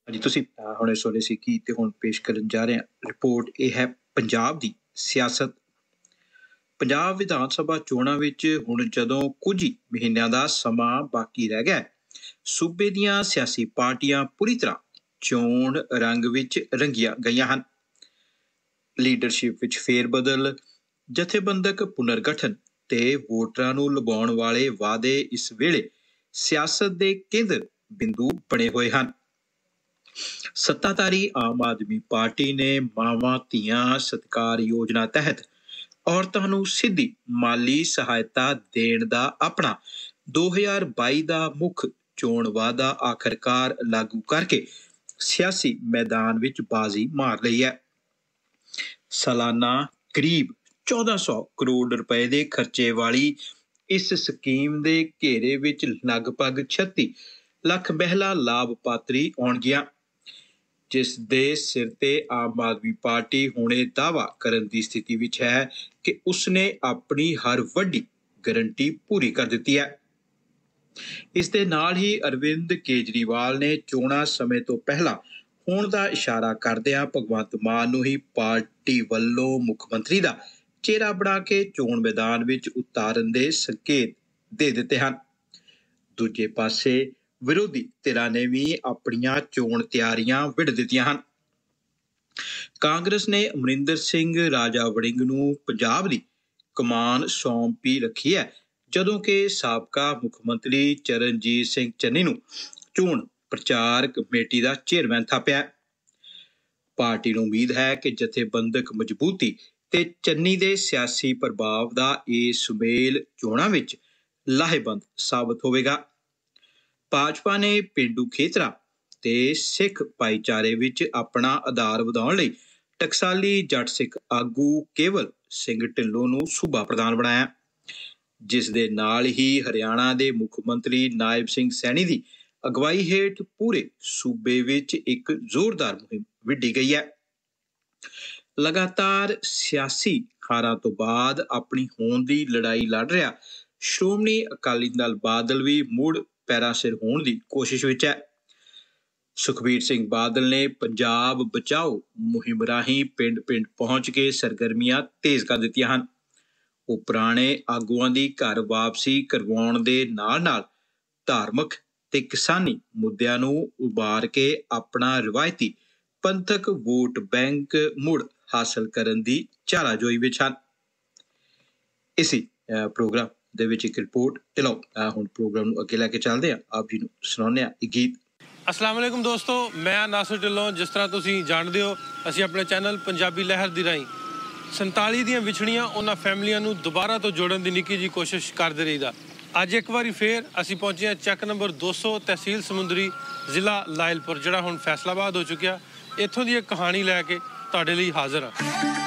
जी तुसीं हुणे सुणी सी कि ते हुण पेश करन जा रहे हैं रिपोर्ट। ਇਹ ਹੈ ਪੰਜਾਬ ਦੀ ਸਿਆਸਤ। ਪੰਜਾਬ ਵਿਧਾਨ ਸਭਾ ਚੋਣਾਂ ਵਿੱਚ ਹੁਣ ਜਦੋਂ ਕੁਝ ਹੀ ਮਹੀਨਿਆਂ ਦਾ ਸਮਾਂ ਬਾਕੀ ਰਹਿ ਗਿਆ ਹੈ, ਸੂਬੇ ਦੀਆਂ ਸਿਆਸੀ ਪਾਰਟੀਆਂ ਪੂਰੀ ਤਰ੍ਹਾਂ ਚੋਣ ਰੰਗ ਵਿੱਚ ਰੰਗੀਆਂ ਗਈਆਂ ਹਨ। ਲੀਡਰਸ਼ਿਪ ਵਿੱਚ ਫੇਰ-ਬਦਲ, ਜਥੇਬੰਦਕ ਪੁਨਰਗਠਨ ਤੇ ਵੋਟਰਾਂ ਨੂੰ ਲੁਭਾਉਣ ਵਾਲੇ ਵਾਅਦੇ ਇਸ ਵੇਲੇ ਸਿਆਸਤ ਦੇ ਕੇਂਦਰ ਬਿੰਦੂ ਬਣੇ ਹੋਏ ਹਨ। ਸੱਤਾਧਾਰੀ ਆਮ ਆਦਮੀ ਪਾਰਟੀ ਨੇ ਮਾਵਾਂ ਧੀਆਂ ਸਤਿਕਾਰ ਯੋਜਨਾ ਤਹਿਤ ਔਰਤਾਂ ਨੂੰ ਸਿੱਧੀ ਮਾਲੀ ਸਹਾਇਤਾ ਦੇਣ ਦਾ ਆਪਣਾ 2022 ਦਾ ਮੁੱਖ ਚੋਣ ਵਾਅਦਾ ਆਖਰਕਾਰ ਲਾਗੂ ਕਰਕੇ ਸਿਆਸੀ ਮੈਦਾਨ ਵਿੱਚ ਬਾਜ਼ੀ ਮਾਰ ਲਈ ਹੈ। ਸਾਲਾਨਾ ਕਰੀਬ 1400 ਕਰੋੜ ਰੁਪਏ ਦੇ ਖਰਚੇ ਵਾਲੀ ਇਸ ਸਕੀਮ ਦੇ ਘੇਰੇ ਵਿੱਚ ਲਗਭਗ 36 ਲੱਖ ਮਹਿਲਾ ਲਾਭਪਾਤਰੀ ਆਉਣਗੀਆਂ, ਜਿਸ ਦੇ ਸਿਰ ਤੇ ਆਮ ਆਦਮੀ ਪਾਰਟੀ ਹੁਣ ਇਹ ਦਾਅਵਾ ਕਰਨ ਦੀ ਸਥਿਤੀ ਵਿੱਚ ਹੈ ਕਿ ਉਸਨੇ ਆਪਣੀ ਹਰ ਵੱਡੀ ਗਰੰਟੀ ਪੂਰੀ ਕਰ ਦਿੱਤੀ ਹੈ। ਇਸ ਦੇ ਨਾਲ ਹੀ ਅਰਵਿੰਦ ਕੇਜਰੀਵਾਲ ਨੇ ਚੋਣਾਂ ਸਮੇਂ ਤੋਂ ਪਹਿਲਾਂ ਹੋਣ ਦਾ ਇਸ਼ਾਰਾ ਕਰਦਿਆਂ ਭਗਵੰਤ ਮਾਨ ਨੂੰ ਹੀ ਪਾਰਟੀ ਵੱਲੋਂ ਮੁੱਖ ਮੰਤਰੀ ਦਾ ਚਿਹਰਾ ਬਣਾ ਕੇ ਚੋਣ ਮੈਦਾਨ ਵਿੱਚ ਉਤਾਰਨ ਦੇ ਸੰਕੇਤ ਦੇ ਦਿੱਤੇ ਹਨ। ਦੂਜੇ ਪਾਸੇ ਵਿਰੋਧੀ ਧਿਰਾਂ ਨੇ ਵੀ ਆਪਣੀਆਂ ਚੋਣ ਤਿਆਰੀਆਂ ਵਿੱਢ ਦਿੱਤੀਆਂ ਹਨ। ਕਾਂਗਰਸ ਨੇ ਅਮਰਿੰਦਰ ਸਿੰਘ ਰਾਜਾ ਵੜਿੰਗ ਨੂੰ ਪੰਜਾਬ ਦੀ ਕਮਾਨ ਸੌਂਪੀ ਰੱਖੀ ਹੈ, ਜਦੋਂ ਕਿ ਸਾਬਕਾ ਮੁੱਖ ਮੰਤਰੀ ਚਰਨਜੀਤ ਸਿੰਘ ਚੰਨੀ ਨੂੰ ਚੋਣ ਪ੍ਰਚਾਰ ਕਮੇਟੀ ਦਾ ਚੇਅਰਮੈਨ ਥਾਪਿਆ। ਪਾਰਟੀ ਨੂੰ ਉਮੀਦ ਹੈ ਕਿ ਜਥੇਬੰਦਕ ਮਜ਼ਬੂਤੀ ਤੇ ਚੰਨੀ ਦੇ ਸਿਆਸੀ ਪ੍ਰਭਾਵ ਦਾ ਇਹ ਸੁਮੇਲ ਚੋਣਾਂ ਵਿੱਚ ਲਾਹੇਵੰਦ ਸਾਬਤ ਹੋਵੇਗਾ। ਭਾਜਪਾ ਨੇ ਪੇਂਡੂ ਖੇਤਰਾਂ ਤੇ ਸਿੱਖ ਭਾਈਚਾਰੇ ਵਿੱਚ ਆਪਣਾ ਆਧਾਰ ਵਧਾਉਣ ਲਈ ਟਕਸਾਲੀ ਜੱਟ ਸਿੱਖ ਆਗੂ ਕੇਵਲ ਸਿੰਘ ਢਿੱਲੋਂ ਨੂੰ ਸੂਬਾ ਪ੍ਰਧਾਨ ਬਣਾਇਆ, ਜਿਸ ਦੇ ਨਾਲ ਹੀ ਹਰਿਆਣਾ ਦੇ ਮੁੱਖ ਮੰਤਰੀ ਨਾਇਬ ਸਿੰਘ ਸੈਣੀ ਦੀ ਅਗਵਾਈ ਹੇਠ ਪੂਰੇ ਸੂਬੇ ਵਿੱਚ ਇੱਕ ਜ਼ੋਰਦਾਰ ਮੁਹਿੰਮ ਵਿੱਢੀ ਗਈ ਹੈ। ਲਗਾਤਾਰ ਸਿਆਸੀ ਹਾਰਾਂ ਤੋਂ ਬਾਅਦ ਆਪਣੀ ਹੋਂਦ ਦੀ ਲੜਾਈ ਲੜ ਰਿਹਾ ਸ਼੍ਰੋਮਣੀ ਅਕਾਲੀ ਦਲ ਬਾਦਲ ਵੀ ਮੁੜ ਪੈਰਾਂ ਸਿਰ ਹੋਣ ਦੀ ਕੋਸ਼ਿਸ਼ ਵਿੱਚ ਹੈ। ਸੁਖਬੀਰ ਸਿੰਘ ਬਾਦਲ ਨੇ ਪੰਜਾਬ ਬਚਾਓ ਮੁਹਿੰਮ ਰਾਹੀਂ ਪਿੰਡ-ਪਿੰਡ ਪਹੁੰਚ ਕੇ ਸਰਗਰਮੀਆਂ ਤੇਜ਼ ਕਰ ਦਿੱਤੀਆਂ ਹਨ। ਉਹ ਪੁਰਾਣੇ ਆਗੂਆਂ ਦੀ ਘਰ ਵਾਪਸੀ ਕਰਵਾਉਣ ਦੇ ਨਾਲ-ਨਾਲ ਧਾਰਮਿਕ ਤੇ ਕਿਸਾਨੀ ਮੁੱਦਿਆਂ ਨੂੰ ਉਭਾਰ ਕੇ ਆਪਣਾ ਰਵਾਇਤੀ ਪੰਥਕ ਵੋਟ ਬੈਂਕ ਮੁੜ ਹਾਸਲ ਕਰਨ ਦੀ ਚਾਰਾਜੋਈ ਵਿੱਚ ਹਨ। ਇਸੀ ਪ੍ਰੋਗਰਾਮ ਦੇ ਵਿੱਚ ਇੱਕ ਰਿਪੋਰਟ ਚਲੋ ਹੁਣ ਪ੍ਰੋਗਰਾਮ ਨੂੰ ਅੱਗੇ ਲੈ ਕੇ ਚੱਲਦੇ ਹਾਂ। ਆਪ ਜੀ ਨੂੰ ਸੁਣਾਉਂਦੇ ਹਾਂ ਇੱਕ ਗੀਤ। अस्सलाम वालेकुम दोस्तों, मैं नासिर ढिल्लों। जिस तरह तुसीं जाणदे हो, ਅਸੀਂ ਆਪਣੇ ਚੈਨਲ ਪੰਜਾਬੀ ਲਹਿਰ ਦੀ ਰਾਹੀਂ 47 ਦੀਆਂ ਵਿਛੜੀਆਂ ਉਹਨਾਂ ਫੈਮਲੀਆਂ ਨੂੰ ਦੁਬਾਰਾ ਤੋਂ ਜੋੜਨ ਦੀ ਨਿੱਕੀ ਜਿਹੀ ਕੋਸ਼ਿਸ਼ ਕਰਦੇ ਰਹੀਦਾ। ਅੱਜ ਇੱਕ ਵਾਰੀ ਫੇਰ ਅਸੀਂ ਪਹੁੰਚੇ ਹਾਂ ਚੱਕ ਨੰਬਰ 200 ਤਹਿਸੀਲ ਸਮੁੰਦਰੀ ਜ਼ਿਲ੍ਹਾ ਲਾਇਲਪੁਰ, ਜਿਹੜਾ ਹੁਣ ਫੈਸਲਾਬਾਦ ਹੋ ਚੁੱਕਿਆ। ਇੱਥੋਂ ਦੀ ਇੱਕ ਕਹਾਣੀ ਲੈ ਕੇ ਤੁਹਾਡੇ ਲਈ ਹਾਜ਼ਰ ਹਾਂ।